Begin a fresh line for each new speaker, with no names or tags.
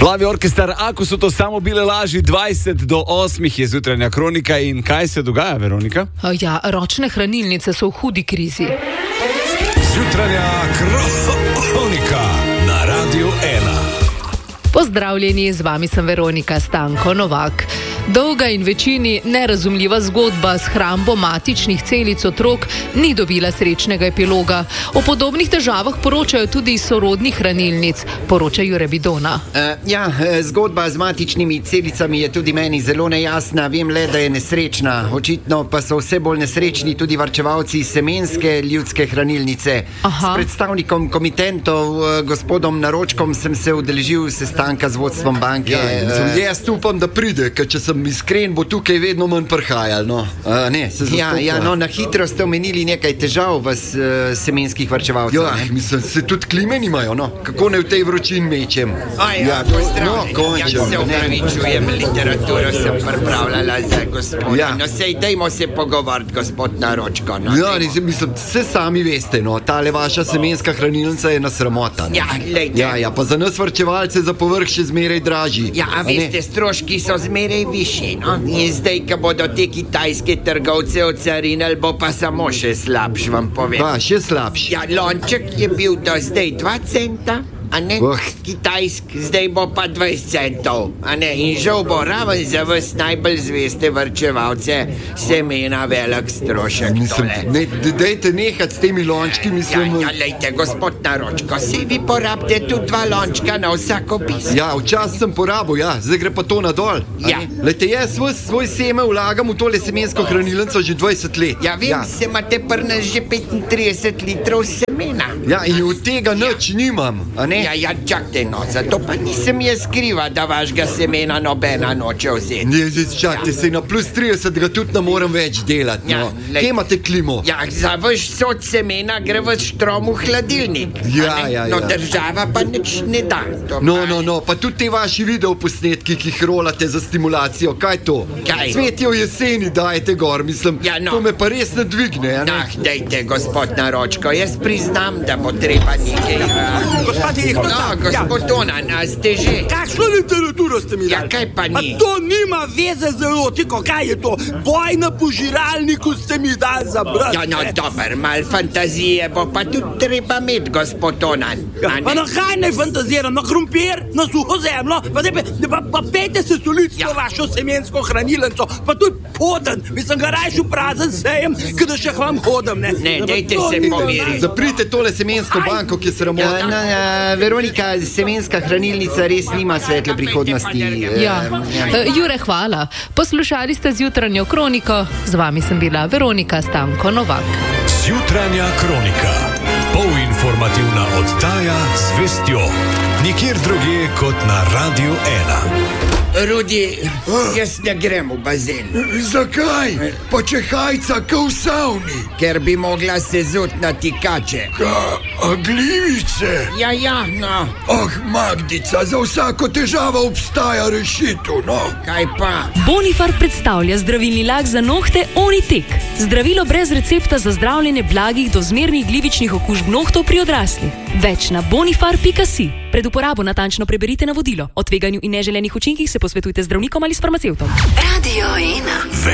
Plavi orkestar, ako so to samo bile laži, 7:20 je jutranja kronika in kaj se dogaja, Veronika?
Ja, ročne hranilnice so v hudi krizi.
Jutranja kronika na Radiu 1.
Pozdravljeni, z vami sem Veronika Stanko Novak. Dolga in večini nerazumljiva zgodba s hrambo matičnih celic otrok ni dobila srečnega epiloga. O podobnih težavah poročajo tudi iz sorodnih hranilnic, poroča Jure Bidona.
Zgodba z matičnimi celicami je tudi meni zelo nejasna. Vem le, da je nesrečna. Očitno pa so vse bolj nesrečni tudi varčevalci semenske ljudske hranilnice.
Aha.
S predstavnikom komitentov, gospodom Naročkom, sem se udeležil sestanka z vodstvom banke.
Jaz upam, da pride, ker če sem iskren, bo tukaj vedno manj prihajal.
Na hitro ste omenili nekaj težav v semenskih varčevalcev.
Mislim, se tudi klime nimajo, no. Kako ne v tej vročini mečem?
Končno. Se upravičujem, literaturo sem pripravljala za gospodina. No, sej, dajmo se pogovoriti, gospod Naročko.
Mislim, vse sami veste, no. Tale vaša semenska hranilnica je nasramota. Pa za nas varčevalce za povrh še zmeraj dražji.
Veste, stroški so zmeraj višji, no? In zdaj, ko bodo te kitajske trgovce ocarinili, bo pa samo še slabš, vam povem.
Še slabš.
Lonček je bil do zdaj 2 centa, a ne? Kitajsk, zdaj bo pa 20 centov, a ne? In žal bo raven za vas najbolj zveste varčevalce semena velik strošek tole.
Dajte nehati s temi lončki, mislim...
Lejte, gospod Naročko, se vi porabite tudi 2 lončka na vsako piso.
Včasih sem porabil, zdaj gre pa to nadol. Lejte, jaz svoj seme vlagam v tole semensko hranilnico že 20 let.
Vem, se imate pri nas že 35 litrov semena.
In od tega nič nimam, a ne?
Čakajte, no, zato pa nisem jaz kriva, da vašega semena nobena noče vzeti.
Čakajte, se na plus 30 ga tudi ne moram več delati, no. Kje imate klimo?
Za vaš sod semena gre v štrom v hladilnik. No, država pa nič ne da.
Pa tudi te vaši videoposnetki, ki jih rolate za stimulacijo, kaj to? Cvetje v jeseni dajete gor, mislim, to me pa res ne dvigne, a ne?
Dejte, gospod Naročko, jaz priznam, da bo treba nekaj... Gospod Onan, a ste že?
Kakšno literaturo ste mi dali?
Kaj pa ni?
To nima veze z erotiko, kaj je to? Boj na požiralniku ste mi dali za brat.
Dober, mal fantazije bo pa tudi treba imeti, gospod Onan.
Na kaj naj fantaziram? Na krompir, na suho zemljo? Pa pejte se solic to vašo semensko hranilnico, pa tudi poden. Mislim, ga rajšu prazen sejem, kada še hvam hodam, ne?
Ne, dejte se pomiriti.
Zaprite tole semensko banko, ki se ramota.
Veronika, semenska hranilnica res nima svetle prihodnosti.
Jure, hvala. Poslušali ste zjutranjo kroniko. Z vami sem bila Veronika Stanko Novak.
Zjutranja kronika. Polinformativna oddaja z vestjo. Nikjer drugje kot na Radiu 1.
Rudi, jaz ne grem v bazen.
Zakaj? Pa če hajca ka v savni.
Ker bi mogla se zut na tikače.
A glivice?
No.
Magdica, za vsako težavo obstaja rešitev, no.
Kaj pa?
Bonifar predstavlja zdravilni lak za nohte Onitek. Zdravilo brez recepta za zdravljenje blagih do zmernih glivičnih okužb nohtov pri odraslih. Več na bonifar.si. Pred uporabo natančno preberite navodilo. O tveganju in neželenih učinkih se posvetujte z zdravnikom ali s farmacevtom.
Radio 1.